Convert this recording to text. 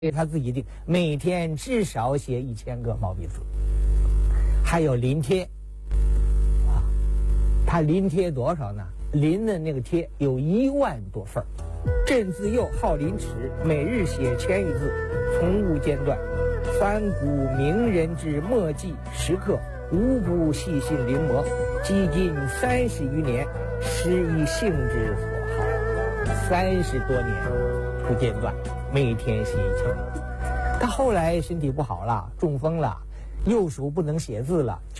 给他自己定，每天至少写1000个毛笔字，还有临帖啊，他临帖多少呢？临的那个帖有1万多份儿。朕自幼好临耻，每日写1000余字，从无间断。翻古名人之墨迹时刻，无不细心临摹。几近30余年，时以兴之所好，30多年不间断，每天写1000个。他后来身体不好了，中风了，右手不能写字了。